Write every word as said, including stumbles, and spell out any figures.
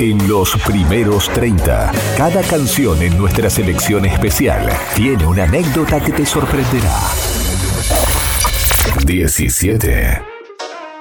En los primeros treinta, cada canción en nuestra selección especial tiene una anécdota que te sorprenderá. diecisiete.